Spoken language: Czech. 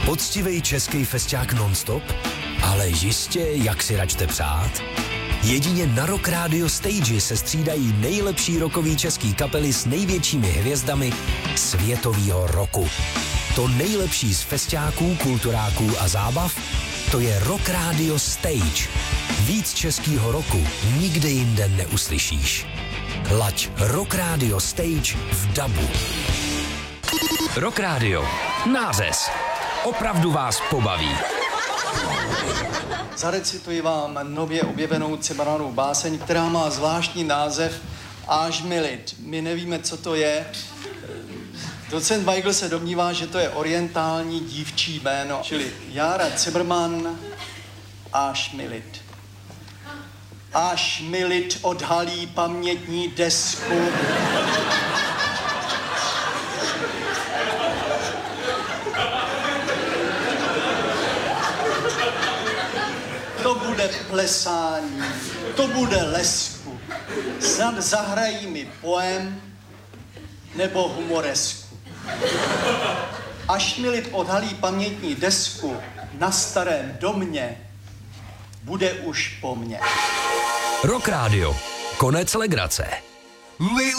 Poctivej český festiák non-stop? Ale jistě, jak si račte přát. Jedině na Rock Radio Stage se střídají nejlepší rockový český kapely s největšími hvězdami světovýho roku. To nejlepší z festiáků, kulturáků a zábav, to je Rock Radio Stage. Víc českýho roku nikde jinde neuslyšíš. Laď Rock Radio Stage v dabu. Rock Radio. Nářez. Opravdu vás pobaví. Zarecituji vám nově objevenou Cimrmanovou báseň, která má zvláštní název Až mi lid. My nevíme, co to je. Docent Weigl se domnívá, že to je orientální dívčí jméno, čili Jára Cimrman, Až mi lid. Až mi lid odhalí pamětní desku. To bude plesání, to bude lesku. Snad zahrají mi poem nebo humoresku. Až mi lid odhalí pamětní desku na starém domě, bude už po mně. Rock Radio. Konec legrace.